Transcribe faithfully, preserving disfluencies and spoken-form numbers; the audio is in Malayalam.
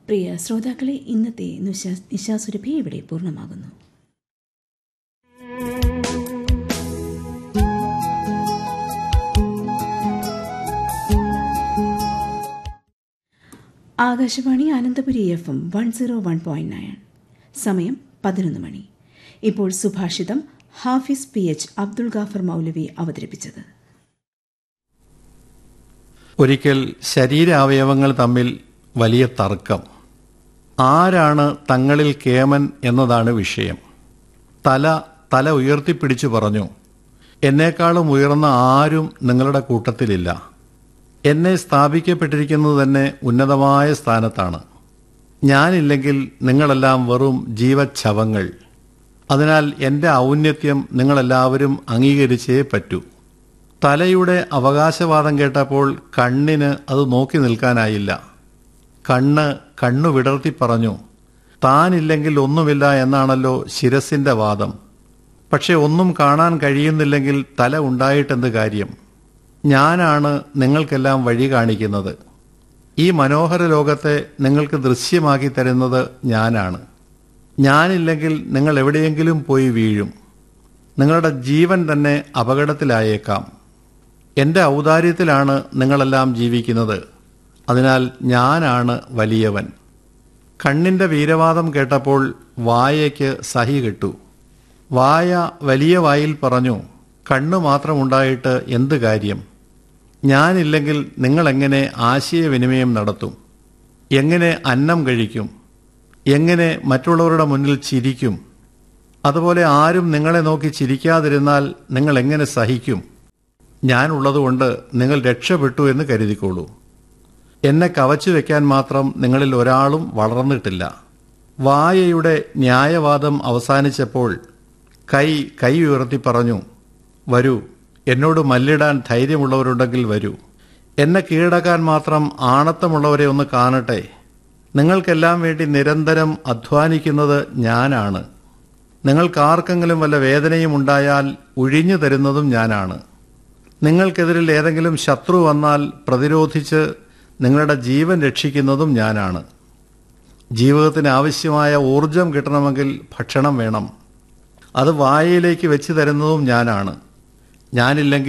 പ്രിയ ശ്രോതാക്കളെ, ഇന്നത്തെ നിശാസുരഭി ഇവിടെ പൂർണ്ണമാകുന്നു. Akashvani Ananthapuri F M one zero one point nine. സമയം പതിനൊന്ന് മണി. ഇപ്പോൾ സുഭാഷിതം ഹാഫിസ് പി എച്ച് അബ്ദുൾ ഗാഫർ മൗലവി അവതരിപ്പിച്ചത്. ഒരിക്കൽ ശരീരാവയവങ്ങൾ തമ്മിൽ വലിയ തർക്കം. ആരാണ് തങ്ങളിൽ കേമൻ എന്നതാണ് വിഷയം. തല തല ഉയർത്തിപ്പിടിച്ചു പറഞ്ഞു, എന്നേക്കാളും ഉയർന്ന ആരും നിങ്ങളുടെ കൂട്ടത്തിലില്ല. എന്നെ സ്ഥാപിക്കപ്പെട്ടിരിക്കുന്നത് തന്നെ ഉന്നതമായ സ്ഥാനത്താണ്. ഞാനില്ലെങ്കിൽ നിങ്ങളെല്ലാം വെറും ജീവച്ഛവങ്ങൾ. അതിനാൽ എൻ്റെ ഔന്നത്യം നിങ്ങളെല്ലാവരും അംഗീകരിച്ചേ പറ്റൂ. തലയുടെ അവകാശവാദം കേട്ടപ്പോൾ കണ്ണിന് അത് നോക്കി നിൽക്കാനായില്ല. കണ്ണ് കണ്ണു വിടർത്തി പറഞ്ഞു, താനില്ലെങ്കിൽ ഒന്നുമില്ല എന്നാണല്ലോ ശിരസിൻ്റെ വാദം. പക്ഷെ ഒന്നും കാണാൻ കഴിയുന്നില്ലെങ്കിൽ തല ഉണ്ടായിട്ടെന്ത് കാര്യം? ഞാനാണ് നിങ്ങൾക്കെല്ലാം വഴി കാണിക്കുന്നത്. ഈ മനോഹര ലോകത്തെ നിങ്ങൾക്ക് ദൃശ്യമാക്കി തരുന്നത് ഞാനാണ്. ഞാനില്ലെങ്കിൽ നിങ്ങൾ എവിടെയെങ്കിലും പോയി വീഴും. നിങ്ങളുടെ ജീവൻ തന്നെ അപകടത്തിലായേക്കാം. എൻ്റെ ഔദാര്യത്തിലാണ് നിങ്ങളെല്ലാം ജീവിക്കുന്നത്. അതിനാൽ ഞാനാണ് വലിയവൻ. കണ്ണിൻ്റെ വീരവാദം കേട്ടപ്പോൾ വായയ്ക്ക് സഹി കെട്ടു. വായ വലിയ വായിൽ പറഞ്ഞു, കണ്ണു മാത്രമുണ്ടായിട്ട് എന്ത് കാര്യം? ഞാനില്ലെങ്കിൽ നിങ്ങളെങ്ങനെ ആശയവിനിമയം നടത്തും? എങ്ങനെ അന്നം കഴിക്കും? എങ്ങനെ മറ്റുള്ളവരുടെ മുന്നിൽ ചിരിക്കും? അതുപോലെ ആരും നിങ്ങളെ നോക്കി ചിരിക്കാതിരുന്നാൽ നിങ്ങൾ എങ്ങനെ സഹിക്കും? ഞാനുള്ളതുകൊണ്ട് നിങ്ങൾ രക്ഷപ്പെട്ടു എന്ന് കരുതിക്കോളൂ. എന്നെ കവച്ചു വെക്കാൻ മാത്രം നിങ്ങളിൽ ഒരാളും വളർന്നിട്ടില്ല. വായയുടെ ന്യായവാദം അവസാനിച്ചപ്പോൾ കൈ കൈ ഉയർത്തി പറഞ്ഞു, വരൂ, എന്നോട് മല്ലിടാൻ ധൈര്യമുള്ളവരുണ്ടെങ്കിൽ വരൂ. എന്നെ കീഴടക്കാൻ മാത്രം ആണത്തമുള്ളവരെ ഒന്ന് കാണട്ടെ. നിങ്ങൾക്കെല്ലാം വേണ്ടി നിരന്തരം അധ്വാനിക്കുന്നത് ഞാനാണ്. നിങ്ങൾക്കാർക്കെങ്കിലും വല്ല വേദനയും ഉണ്ടായാൽ ഒഴിഞ്ഞു തരുന്നതും ഞാനാണ്. നിങ്ങൾക്കെതിരിൽ ഏതെങ്കിലും ശത്രു വന്നാൽ പ്രതിരോധിച്ച് നിങ്ങളുടെ ജീവൻ രക്ഷിക്കുന്നതും ഞാനാണ്. ജീവിതത്തിന് ആവശ്യമായ ഊർജം കിട്ടണമെങ്കിൽ ഭക്ഷണം വേണം. അത് വായയിലേക്ക് വെച്ച് തരുന്നതും ഞാനാണ്. ഞാനില്ലെങ്കിൽ